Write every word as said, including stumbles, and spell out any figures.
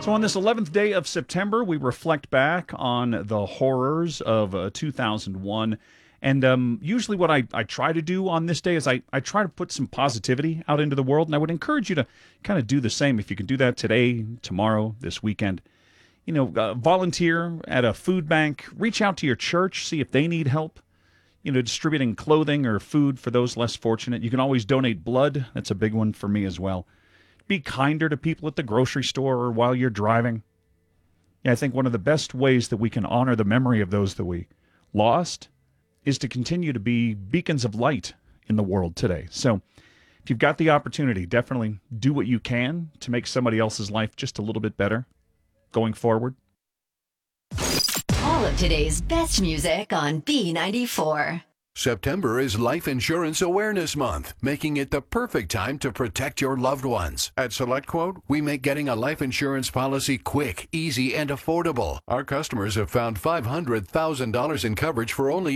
So on this eleventh day of September, we reflect back on the horrors of uh, two thousand one. And um, usually what I, I try to do on this day is I, I try to put some positivity out into the world. And I would encourage you to kind of do the same. If you can do that today, tomorrow, this weekend, you know, uh, volunteer at a food bank, reach out to your church, see if they need help, you know, distributing clothing or food for those less fortunate. You can always donate blood. That's a big one for me as well. Be kinder to people at the grocery store or while you're driving. Yeah, I think one of the best ways that we can honor the memory of those that we lost is to continue to be beacons of light in the world today. So if you've got the opportunity, definitely do what you can to make somebody else's life just a little bit better going forward. All of today's best music on B ninety-four. September is Life Insurance Awareness Month, making it the perfect time to protect your loved ones. At SelectQuote, we make getting a life insurance policy quick, easy, and affordable. Our customers have found five hundred thousand dollars in coverage for only